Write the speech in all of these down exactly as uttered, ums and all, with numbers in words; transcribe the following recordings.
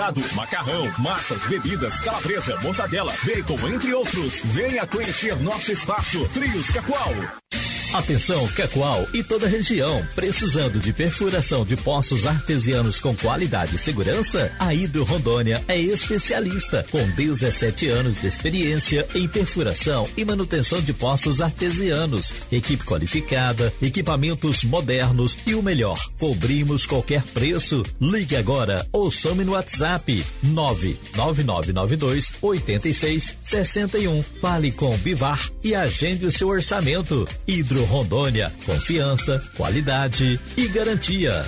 Macarrão, massas, bebidas, calabresa, mortadela, bacon, entre outros. Venha conhecer nosso espaço Frios Cacoal. Atenção, Cacoal e toda a região. Precisando de perfuração de poços artesianos com qualidade e segurança? A Hidro Rondônia é especialista, com dezessete anos de experiência em perfuração e manutenção de poços artesianos. Equipe qualificada, equipamentos modernos e o melhor, cobrimos qualquer preço. Ligue agora ou some no WhatsApp nove nove nove nove dois oito seis seis um. Fale com o Bivar e agende o seu orçamento. Hidro Rondônia, confiança, qualidade e garantia.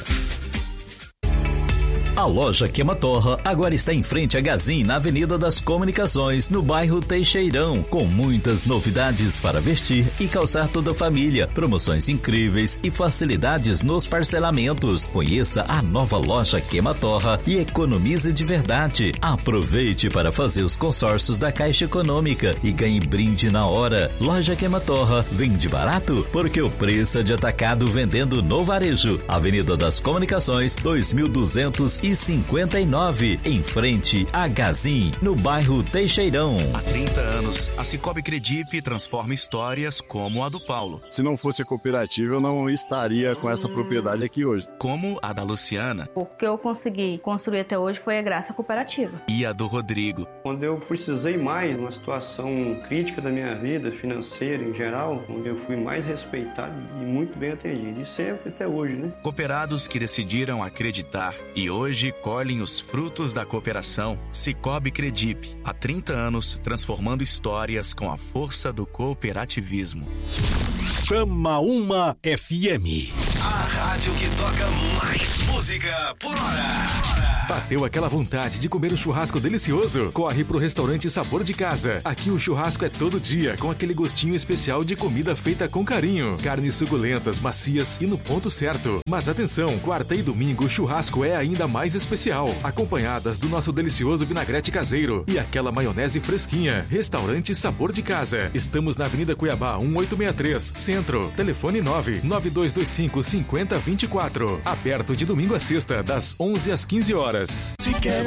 A loja Queimatorra agora está em frente à Gazin, na Avenida das Comunicações, no bairro Teixeirão, com muitas novidades para vestir e calçar toda a família, promoções incríveis e facilidades nos parcelamentos. Conheça a nova loja Queimatorra e economize de verdade. Aproveite para fazer os consórcios da Caixa Econômica e ganhe brinde na hora. Loja Queimatorra, vende barato porque o preço é de atacado vendendo no varejo. Avenida das Comunicações, dois mil duzentos e cinquenta e nove, em frente a Gazin, no bairro Teixeirão. Há trinta anos, a Cicobi Credip transforma histórias como a do Paulo. Se não fosse a cooperativa, eu não estaria com essa propriedade aqui hoje. Como a da Luciana. O que eu consegui construir até hoje foi graças à cooperativa. E a do Rodrigo. Quando eu precisei mais, numa situação crítica da minha vida, financeira em geral, onde eu fui mais respeitado e muito bem atendido. E sempre até hoje, né? Cooperados que decidiram acreditar e hoje Hoje colhem os frutos da cooperação. Cicobi Credip, há trinta anos, transformando histórias com a força do cooperativismo. Chama uma F M. A rádio que toca mais música por hora. Bateu aquela vontade de comer um churrasco delicioso? Corre pro restaurante Sabor de Casa. Aqui o churrasco é todo dia, com aquele gostinho especial de comida feita com carinho. Carnes suculentas, macias e no ponto certo. Mas atenção, quarta e domingo o churrasco é ainda mais especial, acompanhadas do nosso delicioso vinagrete caseiro e aquela maionese fresquinha. Restaurante Sabor de Casa. Estamos na Avenida Cuiabá, um oito seis três, Centro. Telefone nove nove dois dois cinco cinco zero dois quatro. Aberto de domingo a sexta, das onze às quinze horas.